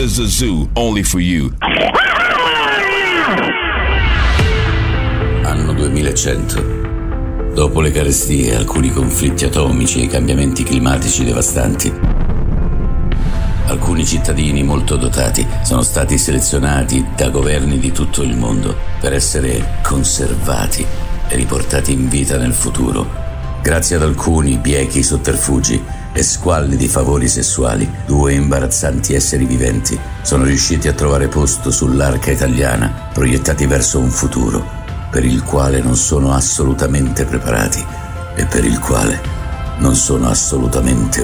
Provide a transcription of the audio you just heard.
is a zoo only for you. Anno 2100. Dopo le carestie, alcuni conflitti atomici e i cambiamenti climatici devastanti, alcuni cittadini molto dotati sono stati selezionati da governi di tutto il mondo per essere conservati e riportati in vita nel futuro. Grazie ad alcuni biechi sotterfugi e squallidi favori sessuali, 2 imbarazzanti esseri viventi sono riusciti a trovare posto sull'arca italiana, proiettati verso un futuro per il quale non sono assolutamente preparati e per il quale non sono assolutamente